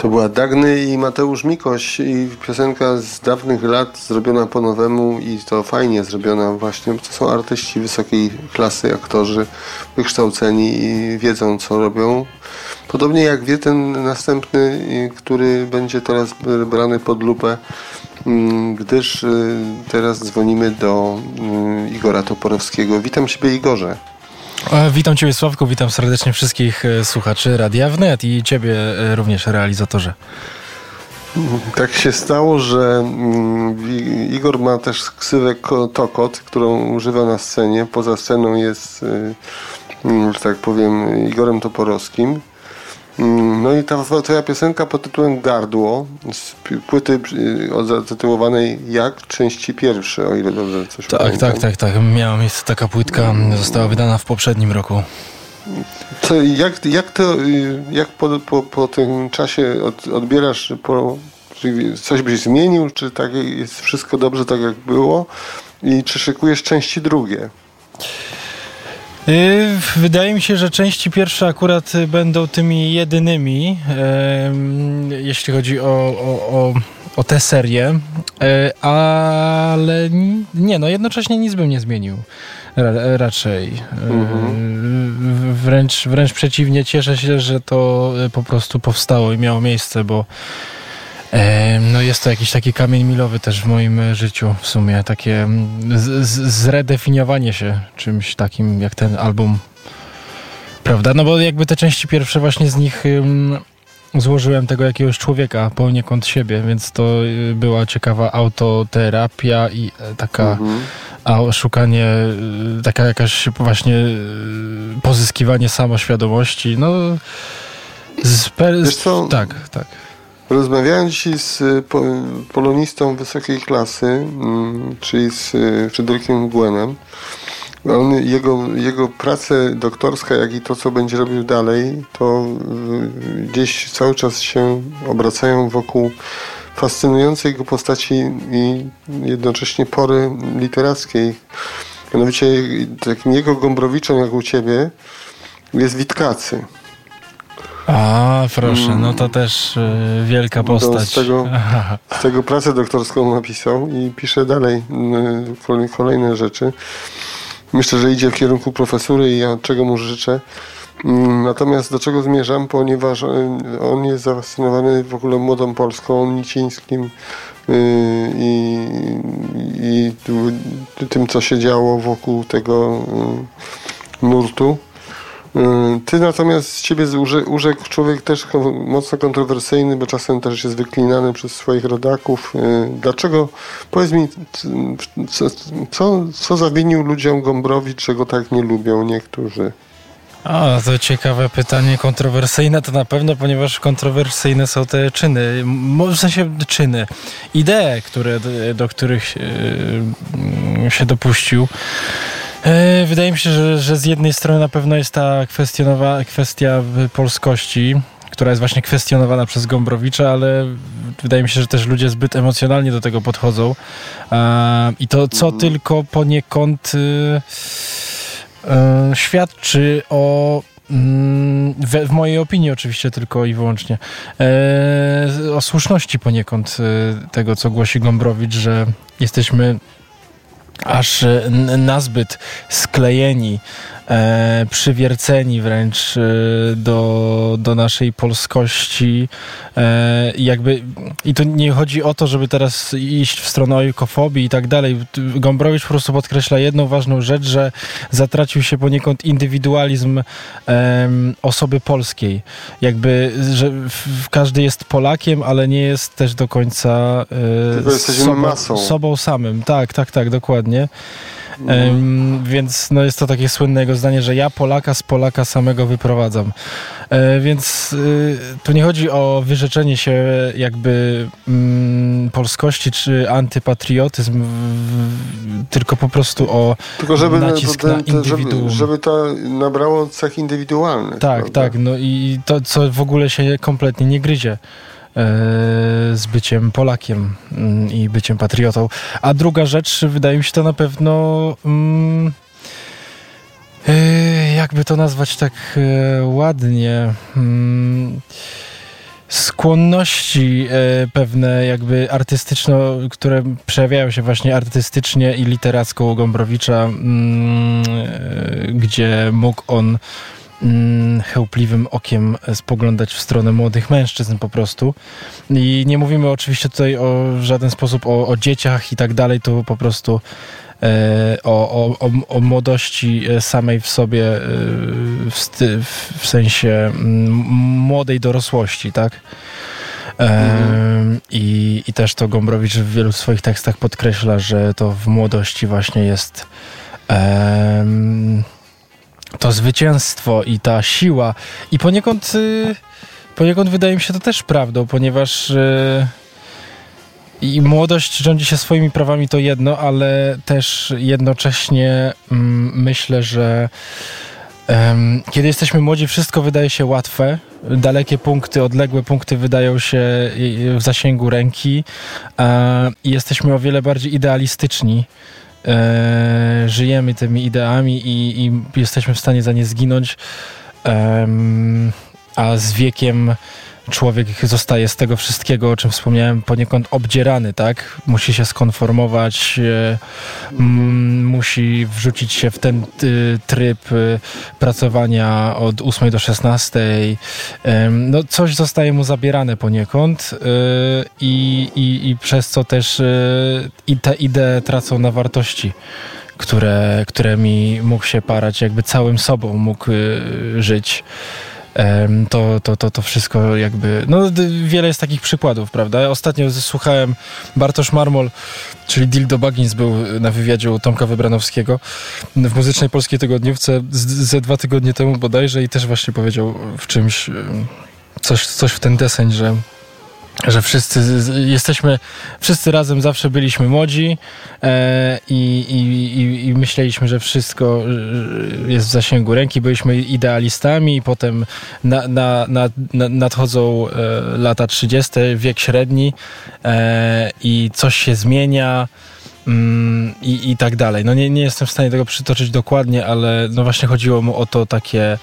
To była Dagny i Mateusz Mikoś i piosenka z dawnych lat zrobiona po nowemu i to fajnie zrobiona właśnie, to są artyści wysokiej klasy, aktorzy wykształceni i wiedzą co robią. Podobnie jak wie ten następny, który będzie teraz brany pod lupę, gdyż teraz dzwonimy do Igora Toporowskiego. Witam Ciebie, Igorze. Witam Ciebie, Sławku, witam serdecznie wszystkich słuchaczy Radia Wnet i Ciebie również, realizatorze. Tak się stało, że Igor ma też ksywę Tokot, którą używa na scenie. Poza sceną jest, że tak powiem, Igorem Toporowskim. No i ta twoja piosenka pod tytułem Gardło z płyty zatytułowanej Jak? Części pierwsze, o ile dobrze coś pamiętam. Tak. Miała miejsce taka płytka, została wydana w poprzednim roku. Jak po tym czasie odbierasz, czy coś byś zmienił, czy tak jest wszystko dobrze tak jak było i czy szykujesz części drugie? Wydaje mi się, że części pierwsze akurat będą tymi jedynymi, jeśli chodzi o tę serię, ale nie, no jednocześnie nic bym nie zmienił raczej. Wręcz przeciwnie, cieszę się, że to po prostu powstało i miało miejsce, bo no jest to jakiś taki kamień milowy też w moim życiu w sumie, takie zredefiniowanie się czymś takim jak ten album, prawda? No bo jakby te części pierwsze właśnie z nich złożyłem tego jakiegoś człowieka, poniekąd siebie, więc to była ciekawa autoterapia i taka szukanie, taka jakaś właśnie pozyskiwanie samoświadomości, no Wiesz co? Tak. Rozmawiałem dzisiaj z polonistą wysokiej klasy, czyli z Fryderykiem Gwenem. Jego praca doktorska, jak i to, co będzie robił dalej, to gdzieś cały czas się obracają wokół fascynującej go postaci i jednocześnie pory literackiej. Mianowicie takim jego Gombrowiczem, jak u ciebie, jest Witkacy. A, proszę, no to też wielka postać. Z tego pracę doktorską napisał i pisze dalej kolejne rzeczy. Myślę, że idzie w kierunku profesury i ja czego mu życzę. Natomiast do czego zmierzam? Ponieważ on jest zafascynowany w ogóle młodą Polską, Nicińskim i tym, co się działo wokół tego nurtu. Ty natomiast z ciebie urzekł człowiek też mocno kontrowersyjny, bo czasem też jest wyklinany przez swoich rodaków. Dlaczego? Powiedz mi, co zawinił ludziom Gombrowicz, że go tak nie lubią niektórzy? To ciekawe pytanie. Kontrowersyjne to na pewno, ponieważ kontrowersyjne są te czyny, w sensie czyny, idee, do których się dopuścił. Wydaje mi się, że z jednej strony na pewno jest ta kwestia polskości, która jest właśnie kwestionowana przez Gombrowicza, ale wydaje mi się, że też ludzie zbyt emocjonalnie do tego podchodzą. I to co tylko poniekąd świadczy w mojej opinii oczywiście tylko i wyłącznie, o słuszności poniekąd tego, co głosi Gombrowicz, że jesteśmy aż nazbyt sklejeni, przywierceni wręcz do naszej polskości. I to nie chodzi o to, żeby teraz iść w stronę ojkofobii i tak dalej. Gombrowicz po prostu podkreśla jedną ważną rzecz, że zatracił się poniekąd indywidualizm osoby polskiej. Jakby, że każdy jest Polakiem, ale nie jest też do końca sobą samym. Tak, dokładnie. Więc no jest to takie słynne jego zdanie, że ja Polaka z Polaka samego wyprowadzam. Więc tu nie chodzi o wyrzeczenie się jakby polskości czy antypatriotyzm, tylko po prostu o nacisk na indywiduum. Żeby to nabrało cech indywidualnych. Tak, no i to, co w ogóle się kompletnie nie gryzie z byciem Polakiem i byciem patriotą. A druga rzecz, wydaje mi się to na pewno jakby to nazwać tak ładnie, skłonności pewne jakby artystyczno, które przejawiają się właśnie artystycznie i literacko u Gombrowicza, gdzie mógł on chełpliwym okiem spoglądać w stronę młodych mężczyzn po prostu. I nie mówimy oczywiście tutaj w żaden sposób o dzieciach i tak dalej, to po prostu o młodości samej w sobie w sensie młodej dorosłości, tak? I też to Gombrowicz w wielu swoich tekstach podkreśla, że to w młodości właśnie jest to zwycięstwo i ta siła. I poniekąd wydaje mi się to też prawdą, ponieważ i młodość rządzi się swoimi prawami, to jedno, ale też jednocześnie myślę, że kiedy jesteśmy młodzi, wszystko wydaje się łatwe. Dalekie punkty, odległe punkty wydają się w zasięgu ręki i jesteśmy o wiele bardziej idealistyczni. Żyjemy tymi ideami i jesteśmy w stanie za nie zginąć, a z wiekiem człowiek zostaje z tego wszystkiego, o czym wspomniałem, poniekąd obdzierany, tak? Musi się skonformować, musi wrzucić się w ten tryb pracowania od 8 do 16. No, coś zostaje mu zabierane poniekąd i przez co też i te idee tracą na wartości, którymi mógł się parać, jakby całym sobą mógł żyć. To wszystko jakby... No, wiele jest takich przykładów, prawda? Ostatnio słuchałem Bartosz Marmol, czyli Dildo Baggins, był na wywiadzie u Tomka Wybranowskiego w Muzycznej Polskiej Tygodniówce ze 2 tygodnie temu bodajże i też właśnie powiedział w czymś coś w ten deseń, że wszyscy razem zawsze byliśmy młodzi i myśleliśmy, że wszystko jest w zasięgu ręki, byliśmy idealistami i potem nadchodzą lata 30, wiek średni i coś się zmienia i tak dalej. No nie jestem w stanie tego przytoczyć dokładnie, ale no właśnie chodziło mu o to takie...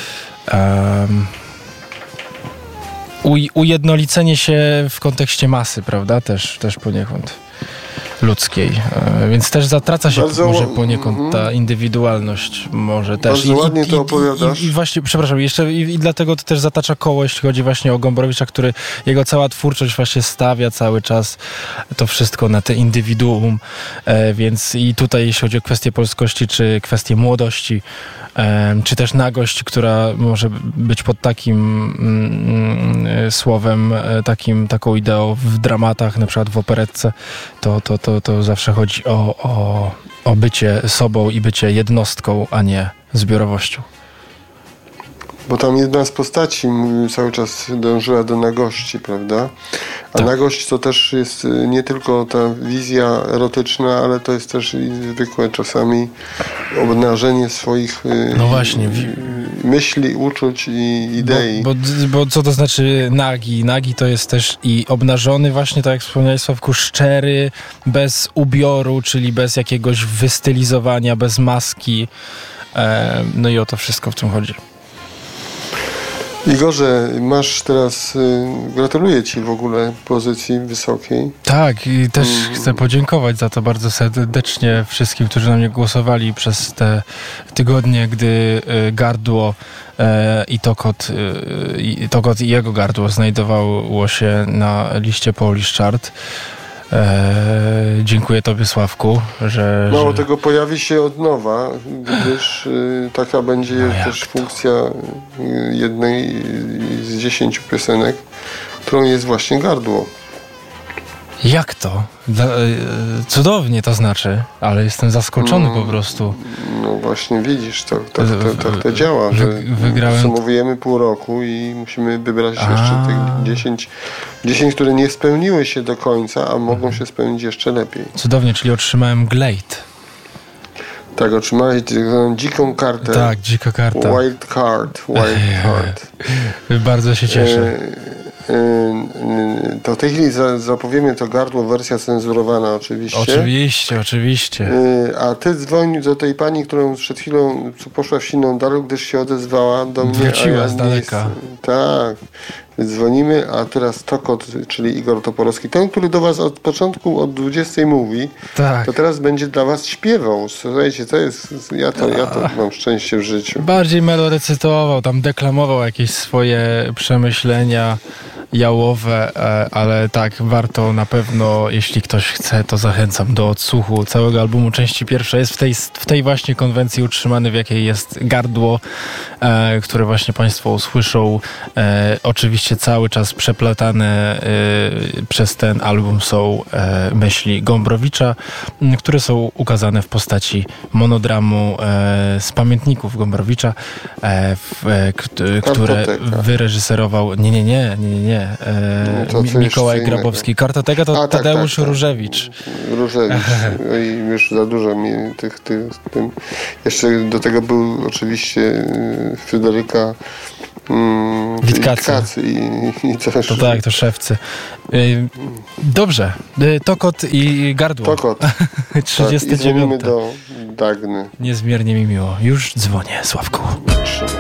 ujednolicenie się w kontekście masy, prawda? Też poniekąd ludzkiej. Więc też zatraca się może poniekąd ta indywidualność może też. Bardzo ładnie to opowiadasz. I właśnie, przepraszam, jeszcze i dlatego to też zatacza koło, jeśli chodzi właśnie o Gombrowicza, który jego cała twórczość właśnie stawia cały czas to wszystko na te indywiduum. Więc i tutaj jeśli chodzi o kwestię polskości, czy kwestię młodości, czy też nagość, która może być pod takim słowem, taką ideą w dramatach, na przykład w operetce, to zawsze chodzi o bycie sobą i bycie jednostką, a nie zbiorowością. Bo tam jedna z postaci cały czas dążyła do nagości, prawda? A tak. Nagość to też jest nie tylko ta wizja erotyczna, ale to jest też zwykłe czasami obnażenie swoich no właśnie. myśli, uczuć i idei. Bo co to znaczy nagi? Nagi to jest też i obnażony właśnie, tak jak wspomniałeś, Sławku, szczery, bez ubioru, czyli bez jakiegoś wystylizowania, bez maski. No i o to wszystko w tym chodzi. Igorze, masz teraz, gratuluję Ci w ogóle pozycji wysokiej. Tak, i też chcę podziękować za to bardzo serdecznie wszystkim, którzy na mnie głosowali przez te tygodnie, gdy Gardło i Tokot i jego Gardło znajdowało się na liście Polish Chart. Dziękuję Tobie, Sławku, że... Mało tego, pojawi się od nowa, gdyż taka będzie też funkcja jednej z 10 piosenek, którą jest właśnie Gardło. Jak to? Cudownie to znaczy, ale jestem zaskoczony po prostu. No właśnie widzisz, tak to działa, że podsumowujemy pół roku i musimy wybrać jeszcze tych 10, które nie spełniły się do końca, a mogą się spełnić jeszcze lepiej. Cudownie, czyli otrzymałem Glade. Tak, otrzymałeś dziką kartę. Tak, dzika karta. Wild card. Bardzo się cieszę. To w tej chwili zapowiemy to Gardło, wersja cenzurowana oczywiście. Oczywiście. A ty dzwoń do tej pani, którą przed chwilą poszła w silną dal, gdyż się odezwała do mnie. Wróciła z daleka. Tak. Dzwonimy, a teraz Tokot, czyli Igor Toporowski, ten, który do was od początku, od 20 mówi, Tak. to teraz będzie dla was śpiewał. Słuchajcie, to jest, ja to mam szczęście w życiu. Bardziej melorecytował, tam deklamował jakieś swoje przemyślenia jałowe, ale tak, warto na pewno, jeśli ktoś chce, to zachęcam do odsłuchu całego albumu. Części pierwsza jest w tej właśnie konwencji utrzymany, w jakiej jest gardło, które właśnie państwo usłyszą. Oczywiście cały czas przeplatane przez ten album są myśli Gombrowicza, które są ukazane w postaci monodramu z pamiętników Gombrowicza, które wyreżyserował nie. Mikołaj Grabowski. Kartoteka to Tadeusz Różewicz. Różewicz. I już za dużo mi tym. Jeszcze do tego był oczywiście Fryderyka Witkacy. I też... To tak, to Szewcy. Dobrze. Tokot i gardło. Tokot. 39. Tak, i dzwonimy do Dagny. Niezmiernie mi miło. Już dzwonię, Sławku.